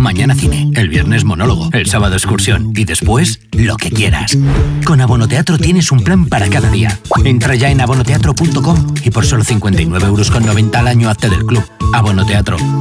Mañana cine, el viernes monólogo, el sábado excursión y después lo que quieras. Con Abonoteatro tienes un plan para cada día. Entra ya en abonoteatro.com y por solo 59,90 € al año hazte del club. Abonoteatro.